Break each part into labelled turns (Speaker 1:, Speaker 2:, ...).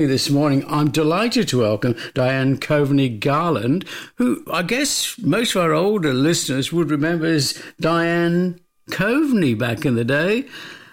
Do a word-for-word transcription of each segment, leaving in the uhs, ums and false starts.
Speaker 1: This morning, I'm delighted to welcome Diane Coveney Garland, who I guess most of our older listeners would remember as Diane Coveney back in the day.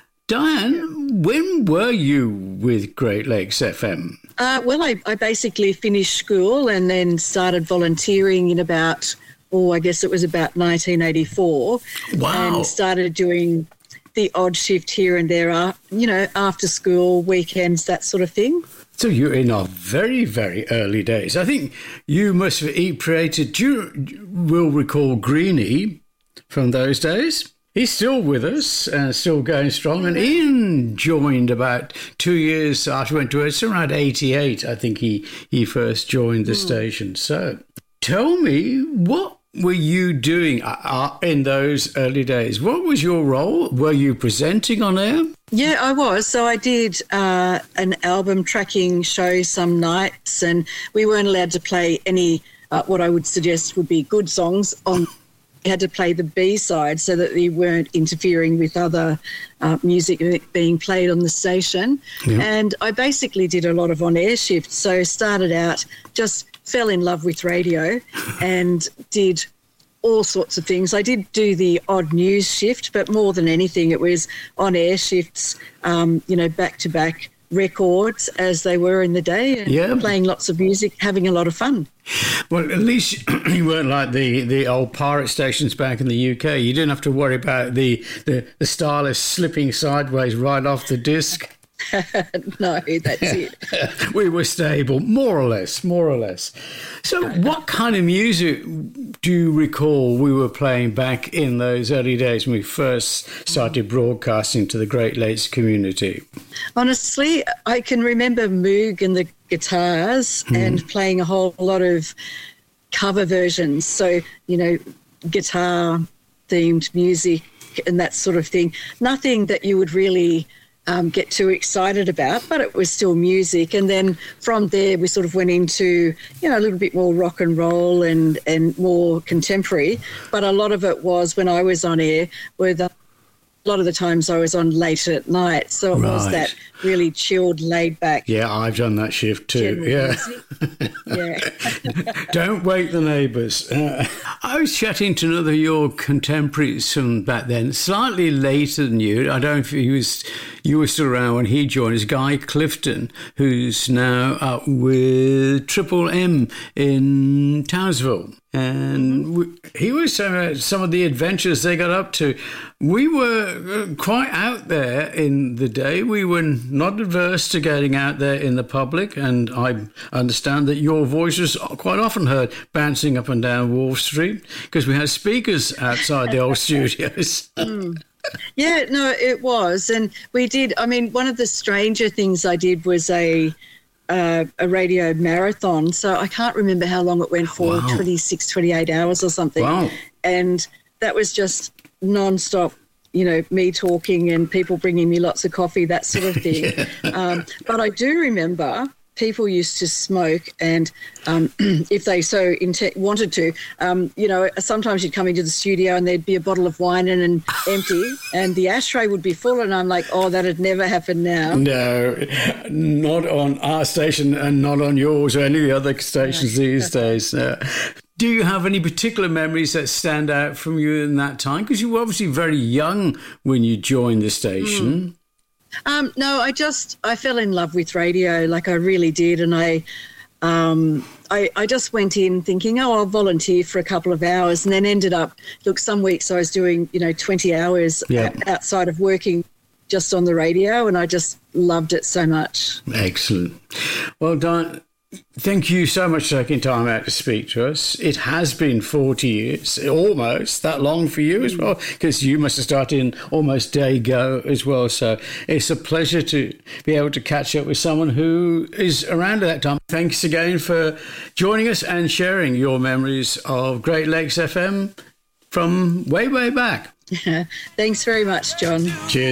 Speaker 1: Diane, when were you with Great Lakes F M?
Speaker 2: Uh, well, I, I basically finished school and then started volunteering in about, oh, I guess it was about nineteen eighty-four.
Speaker 1: Wow.
Speaker 2: And started doing the odd shift here and there, uh, you know, after school, weekends, that sort of thing.
Speaker 1: So you're in our very, very early days. I think you must have created, do you will recall Greenie from those days? He's still with us and still going strong. And Ian joined about two years after we went to it. It's around eighty-eight, I think he, he first joined the mm. station. So tell me, what were you doing in those early days? What was your role? Were you presenting on air?
Speaker 2: Yeah, I was. So I did uh, an album tracking show some nights, and we weren't allowed to play any, uh, what I would suggest would be good songs on. We had to play the B-side so that we weren't interfering with other uh, music being played on the station. Yeah. And I basically did a lot of on-air shifts. So started out, just fell in love with radio and did all sorts of things. I did do the odd news shift, but more than anything, it was on-air shifts, um, you know, back-to-back records as they were in the day, and yeah. playing lots of music, having a lot of fun.
Speaker 1: Well, at least you weren't like the, the old pirate stations back in the U K. You didn't have to worry about the, the, the stylus slipping sideways right off the disc.
Speaker 2: No, that's it.
Speaker 1: We were stable, more or less, more or less. So what kind of music do you recall we were playing back in those early days when we first started broadcasting to the Great Lakes community?
Speaker 2: Honestly, I can remember Moog and the guitars mm. and playing a whole lot of cover versions. So, you know, guitar-themed music and that sort of thing. Nothing that you would really Um, get too excited about, but it was still music. And then from there we sort of went into, you know, a little bit more rock and roll and, and more contemporary. But a lot of it was when I was on air, where the, a lot of the times I was on late at night. So it right. was that really chilled, laid back.
Speaker 1: Yeah, I've done that shift too. Yeah.
Speaker 2: yeah.
Speaker 1: Don't wake the neighbours. Uh, I was chatting to another of your contemporaries from back then, slightly later than you. I don't know if he was, you were still around when he joined us, Guy Clifton, who's now up with Triple M in Townsville. And mm-hmm. we, he was saying about some of the adventures they got up to. We were quite out there in the day. We were not adverse to getting out there in the public, and I understand that your voice was quite often heard bouncing up and down Wall Street because we had speakers outside the old studios.
Speaker 2: Mm. Yeah, no, it was. And we did, I mean, one of the stranger things I did was a uh, a radio marathon. So I can't remember how long it went for, wow. twenty-six, twenty-eight hours or something.
Speaker 1: Wow.
Speaker 2: And that was just non-stop, you know, me talking and people bringing me lots of coffee, that sort of thing. yeah. um, but I do remember people used to smoke, and um, if they so int- wanted to, um, you know, sometimes you'd come into the studio and there'd be a bottle of wine and, and empty, and the ashtray would be full, and I'm like, oh, that'd never happen now.
Speaker 1: No, not on our station and not on yours or any of the other stations no. these days. Uh, do you have any particular memories that stand out from you in that time? Because you were obviously very young when you joined the station. Mm.
Speaker 2: Um, no, I just, I fell in love with radio, like I really did. And I, um, I, I just went in thinking, oh, I'll volunteer for a couple of hours, and then ended up, look, some weeks I was doing, you know, twenty hours
Speaker 1: yeah.
Speaker 2: outside of working just on the radio, and I just loved it so much.
Speaker 1: Excellent. Well done. Thank you so much for taking time out to speak to us. It has been forty years, almost that long for you as well, because you must have started in almost day go as well. So it's a pleasure to be able to catch up with someone who is around at that time. Thanks again for joining us and sharing your memories of Great Lakes F M from way, way back.
Speaker 2: Thanks very much, John.
Speaker 1: Cheers.